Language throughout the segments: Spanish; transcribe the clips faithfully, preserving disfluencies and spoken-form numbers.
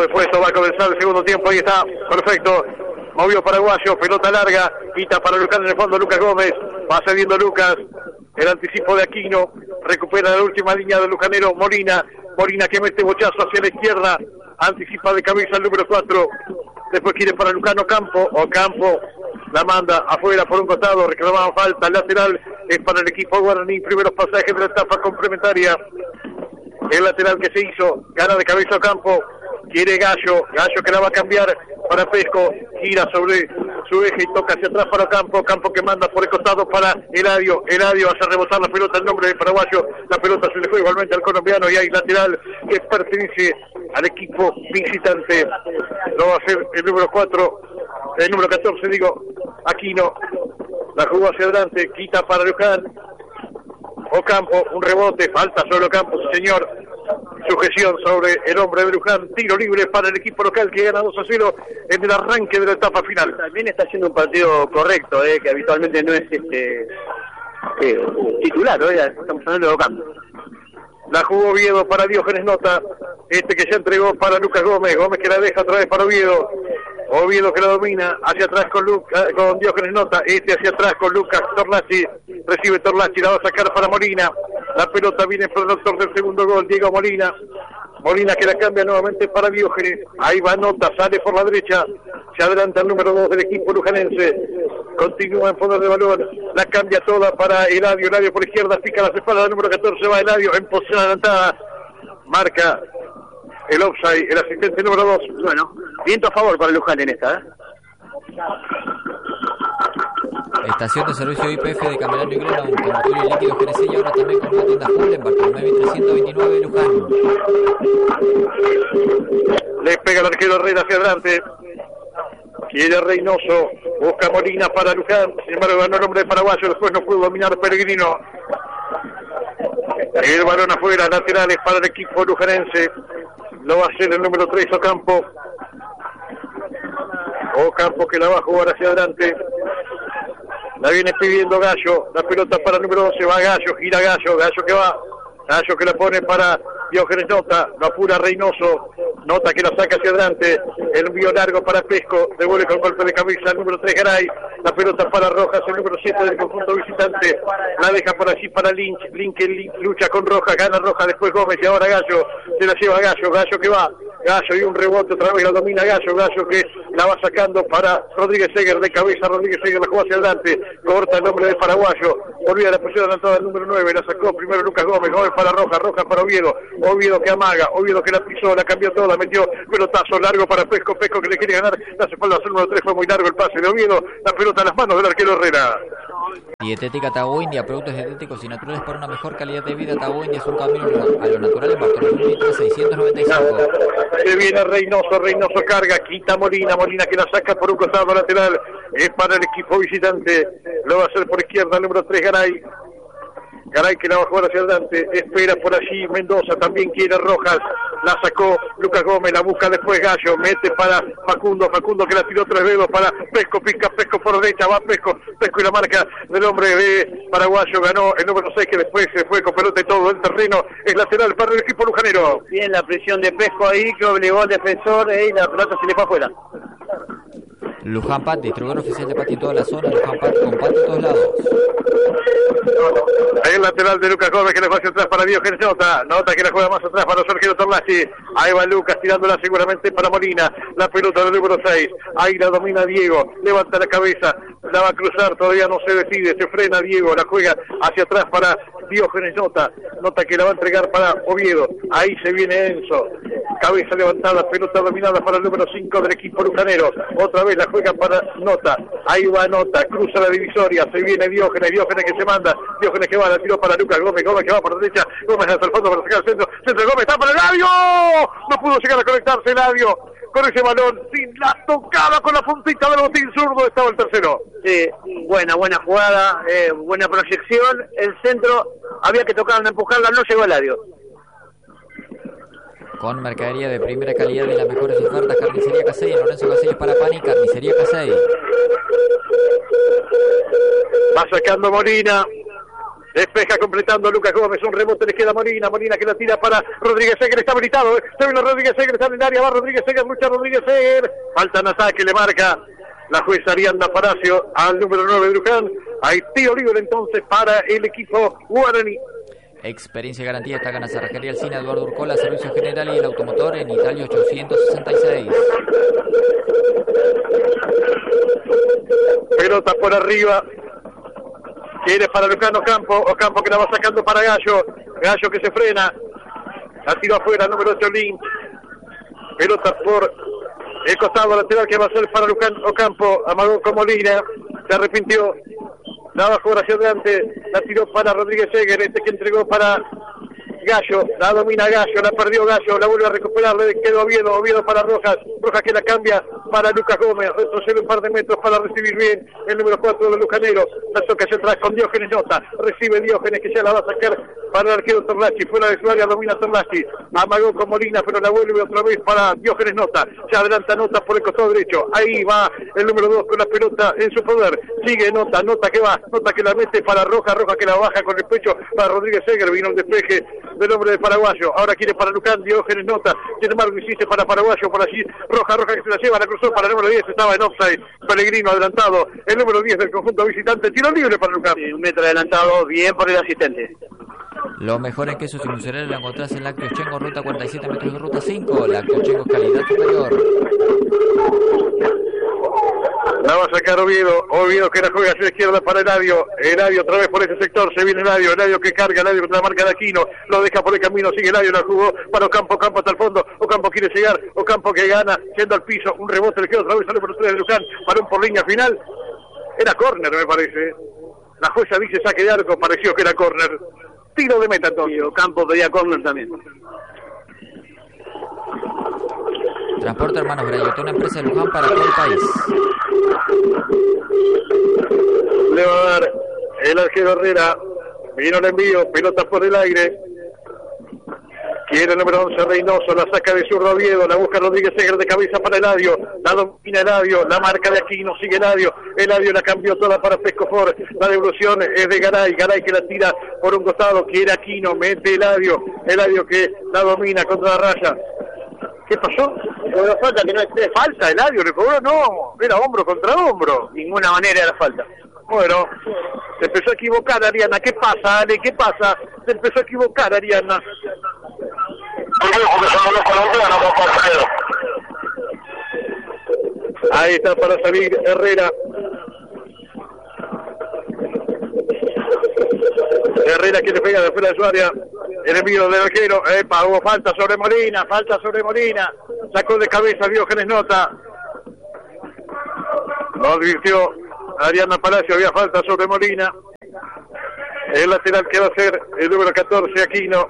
después va a comenzar el segundo tiempo. Ahí está, perfecto. Movió Paraguayo, pelota larga, quita para Luján en el fondo Lucas Gómez, va cediendo Lucas, el anticipo de Aquino, recupera la última línea del lujanero Molina, Molina que mete bochazo hacia la izquierda, anticipa de cabeza el número cuatro, después quiere para Lucano Campo, o Campo la manda afuera por un costado, reclamaban falta, lateral es para el equipo Guaraní, primeros pasajes de la etapa complementaria, el lateral que se hizo, gana de cabeza Campo, quiere Gallo, Gallo que la va a cambiar para Pesco, gira sobre su eje y toca hacia atrás para Campo, Campo que manda por el costado para Eladio, Eladio hace rebotar la pelota, el nombre de paraguayo, la pelota se le fue igualmente al colombiano y hay lateral que pertenece al equipo visitante, lo va a hacer el número cuatro, el número catorce digo, Aquino, la jugó hacia adelante, quita para Luján, Ocampo, un rebote, falta sobre Ocampo, señor, sujeción sobre el hombre de Luján, tiro libre para el equipo local que gana dos a cero en el arranque de la etapa final. También está haciendo un partido correcto, eh, que habitualmente no es este eh, titular, ¿no? Estamos hablando de Ocampo. La jugó Oviedo para Diógenes Nota, este que se entregó para Lucas Gómez, Gómez que la deja otra vez para Oviedo, Oviedo que la domina, hacia atrás con Luca, con Diógenes Nota, este hacia atrás con Lucas Torlachi, recibe Torlachi, la va a sacar para Molina, la pelota viene por el doctor del segundo gol, Diego Molina, Molina que la cambia nuevamente para Diógenes, ahí va Nota, sale por la derecha, se adelanta el número dos del equipo lujanense, continúa en fondo de balón, la cambia toda para Eladio, Eladio por izquierda, pica las espaldas del número catorce, va Eladio en posición adelantada, marca el offside, el asistente número dos. Bueno, viento a favor para Luján en esta, ¿eh? Estación de servicio I P F de Camerano y Grena, un combustible líquido G N C y ahora también con una tienda full en Bartolomé trescientos veintinueve Luján. Le pega el arquero Herrera hacia adelante. Quiere Reynoso, busca Molina para Luján, sin embargo ganó el hombre de paraguayo, después no pudo dominar Peregrino. El balón afuera, laterales para el equipo lujanense. Lo va a hacer el número tres, Ocampo. Ocampo que la va a jugar hacia adelante. La viene pidiendo Gallo. La pelota para el número doce. Va Gallo, gira Gallo. Gallo que va. Gallo que la pone para Diógenes Nota. Lo apura Reynoso. Nota que la saca hacia adelante. El envío largo para Pesco. Devuelve con golpe de cabeza el número tres, Garay. La pelota para Rojas, el número siete del conjunto visitante. La deja por allí para Lynch. Lynch que lucha con Rojas. Gana Rojas, después Gómez y ahora Gallo. Se la lleva Gallo. Gallo que va. Gallo y un rebote otra vez la domina Gallo. Gallo que la va sacando para Rodríguez Seger de cabeza. Rodríguez Seger la juega hacia adelante. Corta el nombre del paraguayo. Volvía a la posición adelantada del número nueve. La sacó primero Lucas Gómez. Gómez para Rojas. Rojas para Oviedo. Oviedo que amaga. Oviedo que la pisó. La cambió toda. Metió pelotazo largo para Pesco. Pesco que le quiere ganar. Las espaldas al número tres. Fue muy largo el pase de Oviedo. La pelota en las manos del arquero Herrera. Dietética Tago India, productos dietéticos y naturales para una mejor calidad de vida. Tago India es un camino a lo natural en Bartolomé seiscientos noventa y cinco. Se viene Reynoso, Reynoso carga, quita Molina, Molina que la saca por un costado lateral, es para el equipo visitante, lo va a hacer por izquierda el número tres, Garay. Garay que la va a jugar hacia adelante, espera por allí Mendoza, también quiere Rojas, la sacó Lucas Gómez, la busca después Gallo, mete para Facundo, Facundo que la tiró tres dedos para Pesco, pica Pesco por derecha, va Pesco, Pesco y la marca del hombre de paraguayo, ganó el número seis que después se fue con pelota y todo el terreno, es lateral para el equipo lujanero. Bien la presión de Pesco ahí que obligó al defensor eh, y la pelota se le fue afuera. Luján Pat, distribuidor oficial de Pat en toda la zona, Luján Pat con Pat en todos lados. El lateral de Lucas Gómez que le va hacia atrás para Diógenes Nota, Nota que la juega más atrás para Sergio Torlachi, ahí va Lucas tirándola seguramente para Molina, la pelota del número seis, ahí la domina Diego, levanta la cabeza, la va a cruzar, todavía no se decide, se frena Diego, la juega hacia atrás para Diógenes Nota, Nota que la va a entregar para Oviedo, ahí se viene Enzo, cabeza levantada, pelota dominada para el número cinco del equipo lujanero, otra vez la juega para Nota, ahí va Nota, cruza la divisoria, se viene Diógenes, Diógenes que se manda, Diógenes que va, la tiró para Lucas Gómez, Gómez que va por la derecha, Gómez hasta el fondo para sacar el centro, centro Gómez, está para Eladio, no pudo llegar a conectarse Eladio, con ese balón, sin la tocada con la puntita del botín zurdo, estaba el tercero. Sí, buena, buena jugada, eh, buena proyección, el centro, había que tocarla, empujarla, no llegó Eladio. Con mercadería de primera calidad y las mejores ofertas, Carnicería Casey, Lorenzo Casellas para Pani, Carnicería Casey. Va sacando Molina, Despeja completando Lucas Gómez, un rebote le queda a Molina, Molina que la tira para Rodríguez Seger, está habilitado, ¿eh? Se viene Rodríguez Seger, está en el área, va Rodríguez Seger, lucha Rodríguez Seger, falta en ataque, le marca la jueza Arianda Palacio al número nueve de Luján. Hay tiro libre entonces para el equipo guaraní. Experiencia y garantía está gana Cerrajería Alcina, Eduardo Urcola, Servicio General y el Automotor en Italia ochocientos sesenta y seis. Pelota por arriba. Quiere para Lucano Ocampo, Ocampo que la va sacando para Gallo, Gallo que se frena, la tiro afuera, número ocho Lynch, pelota por el costado lateral que va a ser para Lucano Ocampo, amagó con Molina, se arrepintió, la bajó hacia adelante, la tiró para Rodríguez Seger, este que entregó para Gallo, la domina Gallo, la perdió Gallo, la vuelve a recuperar, le quedó Oviedo, Oviedo para Rojas, Rojas que la cambia para Lucas Gómez, retrocede un par de metros para recibir bien el número cuatro de Lucanero, la toca hacia atrás con Diógenes Nota, recibe Diógenes que ya la va a sacar para el arquero Torlachi, fuera de su área domina Torlachi, amagó con Molina pero la vuelve otra vez para Diógenes Nota, se adelanta Nota por el costado derecho, ahí va el número dos con la pelota en su poder, sigue Nota, Nota que va, Nota que la mete para Rojas, Rojas que la baja con el pecho para Rodríguez Seger, vino el despeje del hombre de Paraguayo, ahora quiere para Lucán, Diógenes Nota, sin embargo insiste para Paraguayo, por allí, Roja, Roja que se la lleva, la cruzó para el número diez, estaba en offside, Pellegrino adelantado, el número diez del conjunto visitante, tiro libre para Lucán. Sí, un metro adelantado, bien por el asistente. Lo mejor en quesos y musereros lo encontrás en Lácteos Chengo, ruta cuarenta y siete metros de ruta cinco, Lácteos Chengo calidad superior. La va a sacar Oviedo, Oviedo que la juega hacia la izquierda para Eladio, Eladio otra vez por ese sector, se viene Eladio, Eladio que carga, Eladio contra la marca de Aquino, lo deja por el camino, sigue Eladio, la jugó para Ocampo, Ocampo hasta el fondo, Ocampo quiere llegar, Ocampo que gana, yendo al piso, un rebote, le queda otra vez, sale por tres de Luján, parón por línea final, era córner me parece, la jueza dice saque de arco, pareció que era córner, tiro de meta entonces. Y Ocampo pedía córner también. Transporte Hermanos Brayotón, una empresa de Luján para todo el país. Le va a dar el arquero Herrera, vino el envío, pelota por el aire, quiere el número once Reynoso, la saca de zurdo Oviedo, la busca Rodríguez Seger de cabeza para Eladio, la domina Eladio, la marca de Aquino, sigue Eladio, Eladio la cambió toda para Pescofor, la devolución es de Garay, Garay que la tira por un costado, quiere Aquino, mete Eladio, Eladio que la domina contra la raya. ¿Qué pasó? Una falta que no es tres. Falta, Eladio le cobró, no, era hombro contra hombro. Ninguna manera era falta. Bueno, se empezó a equivocar Ariana, ¿qué pasa, Ale? ¿Qué pasa? Se empezó a equivocar Ariana. Ahí está para salir Herrera. Herrera que le pega de fuera de su área. El envío del arquero. Epa, hubo falta sobre Molina. Falta sobre Molina. Sacó de cabeza Diógenes Nota. Lo advirtió Ariana Palacio. Había falta sobre Molina. El lateral que va a ser el número catorce, Aquino.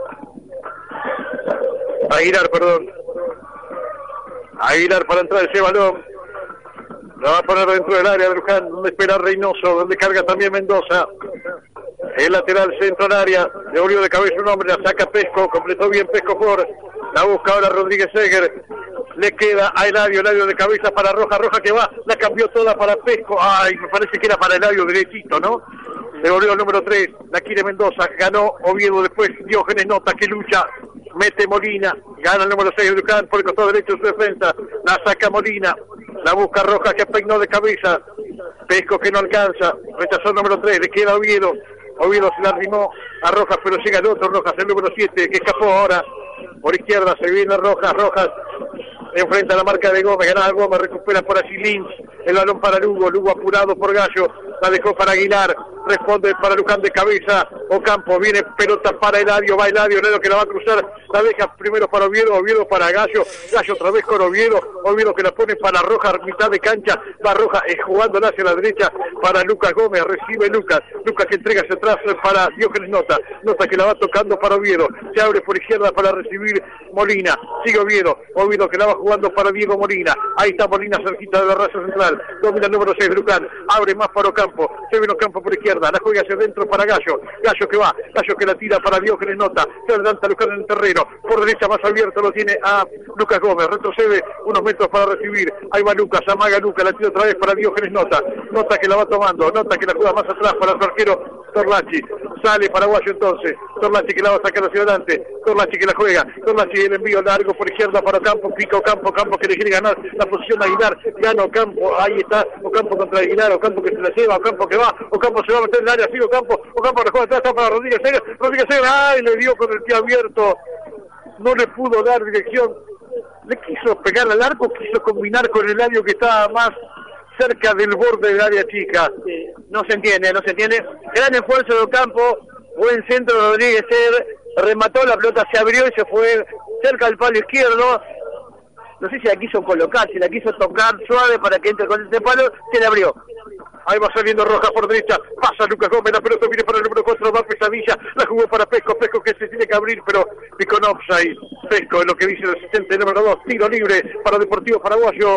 Aguilar, perdón. Aguilar para entrar ese balón. Lo va a poner dentro del área de Luján, donde espera Reynoso, donde carga también Mendoza. El lateral centro del área, devolvió de cabeza un hombre, la saca Pesco, completó bien Pesco por, la busca ahora Rodríguez Seger, le queda a Eladio, Eladio de cabeza para Roja, Roja que va, la cambió toda para Pesco, ay, me parece que era para Eladio derechito, ¿no? Devolvió el número tres, la quiere Mendoza, ganó Oviedo después, Diógenes Nota que lucha, mete Molina, gana el número seis de Luján por el costado derecho de su defensa, la saca Molina, la busca Roja que peinó de cabeza, Pesco que no alcanza, rechazó el número tres, le queda Oviedo, Oviedo se la arrimó a Rojas, pero llega el otro Rojas, el número siete, que escapó ahora, por izquierda se viene Rojas, Rojas, enfrenta a la marca de Gómez, gana Gómez, recupera por allí Lynch, el balón para Lugo, Lugo apurado por Gallo, la dejó para Aguilar, responde para Luján de cabeza, Ocampo, viene pelota para Eladio, va Eladio, Eladio que la va a cruzar, la deja primero para Oviedo, Oviedo para Gallo, Gallo otra vez con Oviedo, Oviedo que la pone para Rojas, mitad de cancha, va Rojas eh, jugándola hacia la derecha para Lucas Gómez, recibe Lucas, Lucas que entrega hacia atrás para Diógenes Nota, Nota que la va tocando para Oviedo, se abre por izquierda para recibir Molina, sigue Oviedo, Oviedo que la va jugando para Diego Molina, ahí está Molina cerquita de la raza central, domina el número seis de Lucán, abre más para Ocampo, se viene Ocampo por izquierda, la juega hacia adentro para Gallo, Gallo que va, Gallo que la tira para Diógenes Nota, se adelanta Lucán en el terreno, por derecha más abierto lo tiene a Lucas Gómez, retrocede unos metros para recibir, ahí va Lucas, amaga Lucas, la tira otra vez para Diógenes Nota, Nota que la va tomando, Nota que la juega más atrás para su arquero Torlachi, Sale paraguayo entonces. Torlachi que la va a sacar hacia adelante. Torlachi que la juega. Torlachi el envío largo por izquierda para Ocampo. Pica Ocampo. Ocampo que le quiere ganar la posición a Aguilar. Gana Ocampo. Ahí está. Ocampo contra Aguilar. Ocampo que se la lleva. Ocampo que va. Ocampo se va a meter en el área. Sigue Ocampo. Ocampo le juega atrás. Está para Rodríguez Seger. Rodríguez Seger. ¡Ay! Le dio con el pie abierto. No le pudo dar dirección. Le quiso pegar al arco. Quiso combinar con el área que estaba más cerca del borde del área chica. Sí, no se entiende, no se entiende. Gran esfuerzo de Ocampo, buen centro de Rodríguez Seger, remató, la pelota se abrió y se fue cerca del palo izquierdo. No sé si la quiso colocar, si la quiso tocar suave para que entre con ese palo, se le abrió. Ahí va saliendo Rojas por derecha, pasa Lucas Gómez, la pelota viene para el número cuatro, va Pesadilla, la jugó para Pesco, Pesco que se tiene que abrir, pero picó en offside. Pesco es lo que dice el asistente número dos, tiro libre para Deportivo Paraguayo.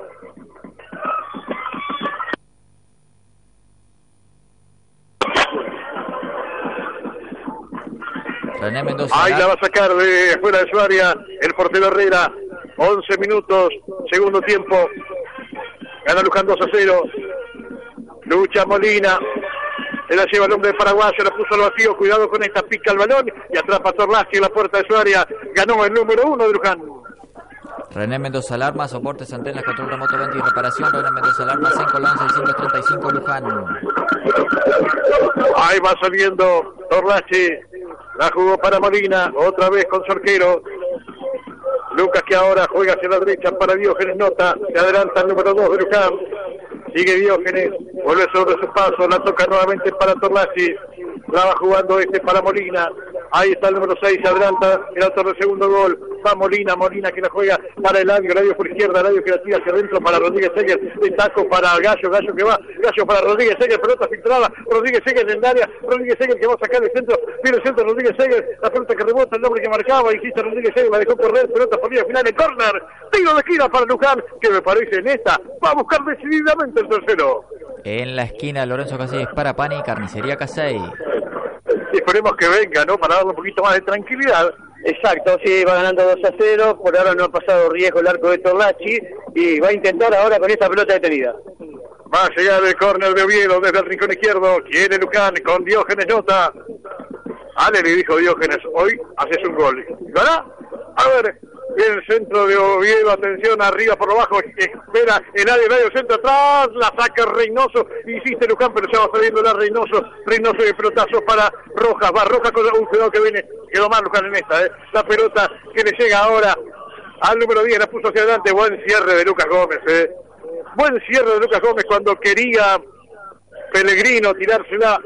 René Mendoza. Ahí la va a sacar de fuera de su área el portero Herrera. once minutos, segundo tiempo. Gana Luján dos a cero. Lucha Molina. Se la lleva el hombre de Paraguay, se la puso al vacío. Cuidado con esta, pica el balón y atrapa a Torlachi en la puerta de su área. Ganó el número uno de Luján. René Mendoza Alarma, soportes, antenas, control remoto, venta y reparación. René Mendoza Alarma, cinco once seiscientos treinta y cinco Luján. Ahí va saliendo Torlachi. La jugó para Molina, otra vez con Sorquero. Lucas que ahora juega hacia la derecha para Diógenes Nota. Se adelanta el número dos de Luján. Sigue Diógenes, vuelve sobre su paso, la toca nuevamente para Torlachi. La va jugando este para Molina. Ahí está el número seis, se adelanta el autor del segundo gol. Va Molina, Molina que la juega para Eladio, Eladio por izquierda, Eladio que la tira hacia adentro para Rodríguez Seger. De taco para Gallo, Gallo que va, Gallo para Rodríguez Seger, pelota filtrada, Rodríguez Seger en el área, Rodríguez Seger que va a sacar el centro, viene el centro Rodríguez Seger, la pelota que rebota, el nombre que marcaba, insiste Rodríguez Seger, la dejó correr, pelota por vía final en córner, tiro de esquina para Luján, que me parece en esta, va a buscar decididamente el tercero. En la esquina, Lorenzo Casellas para Pani, Carnicería Casey. Y esperemos que venga, ¿no? Para darle un poquito más de tranquilidad. Exacto, sí, va ganando dos a cero, por ahora no ha pasado riesgo el arco de Torlachi y va a intentar ahora con esta pelota detenida. Va a llegar el córner de Oviedo desde el rincón izquierdo, quiere Luján con Diógenes Nota. Ale le dijo Diógenes, hoy haces un gol. ¿Gana? A ver, viene el centro de Oviedo, atención, arriba por abajo, espera el área, medio centro atrás, la saca Reynoso, insiste Luján, pero ya va saliendo la Reynoso, Reynoso de pelotazo para Rojas, va Rojas con un cuidado que viene, quedó mal Luján en esta, eh. La pelota que le llega ahora al número diez, la puso hacia adelante, buen cierre de Lucas Gómez, eh. Buen cierre de Lucas Gómez cuando quería Pellegrino tirársela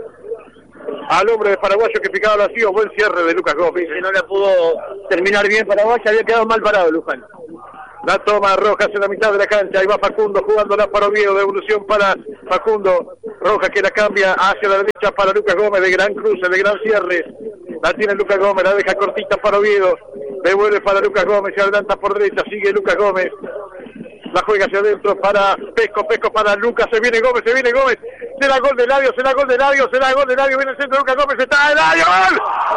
al hombre de Paraguayo que picaba el vacío, buen cierre de Lucas Gómez. Si no la pudo terminar bien Paraguayo, había quedado mal parado Luján. La toma Rojas en la mitad de la cancha, ahí va Facundo jugándola para Oviedo, devolución para Facundo, Rojas que la cambia hacia la derecha para Lucas Gómez, de gran cruce, de gran cierre, la tiene Lucas Gómez, la deja cortita para Oviedo, devuelve para Lucas Gómez, se adelanta por derecha, sigue Lucas Gómez, la juega hacia adentro para Pesco, Pesco para Lucas, se viene Gómez, se viene Gómez, será gol de Eladio, será gol de Eladio, será gol de Eladio, viene el centro de Lucas Gómez, está Eladio, ¡gol!